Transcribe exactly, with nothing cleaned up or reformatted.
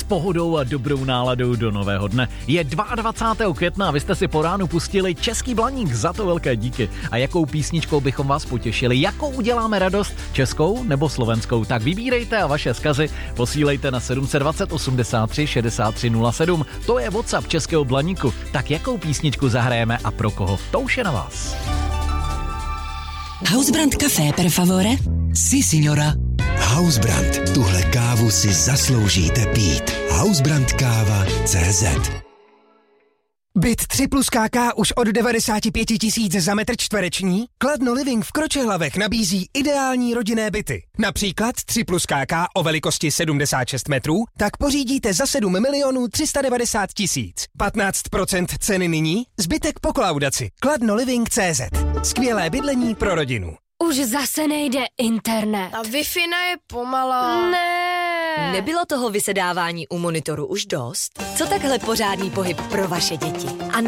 pohodou a dobrou náladou do nového dne. Je dvacátého druhého května a vy jste si po ránu pustili Český Blaník, za to velké díky. A jakou písničkou bychom vás potěšili? Jakou uděláme radost? Českou nebo slovenskou? Tak vybírejte a vaše vzkazy posílejte na sedm set dvacet osmdesát tři šedesát tři nula sedm. To je WhatsApp Českého Blaníku. Tak jakou písničku zahrajeme a pro koho? To už je na vás. Hausbrand Café per favore? Si, signora. Hausbrand. Tuhle kávu si zasloužíte pít. Hausbrandkáva tečka cé zet. Byt tři plus ká ká už od devadesát pět tisíc za metr čtvereční? Kladno Living v Kročehlavech nabízí ideální rodinné byty. Například tři plus ká ká o velikosti sedmdesát šest metrů, tak pořídíte za sedm milionů tři sta devadesát tisíc. patnáct procent ceny nyní, zbytek po kolaudaci. Kladno Living tečka cé zet. Skvělé bydlení pro rodinu. Už zase nejde internet. A Wi-Fi je pomalá. Ne. Nebylo toho vysedávání u monitoru už dost? Co takhle pořádný pohyb pro vaše děti? A